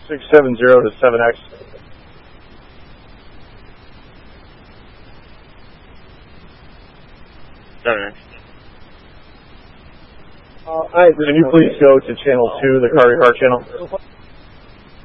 670 to 7X. Can you please go to channel 2, the Carvey Heart channel?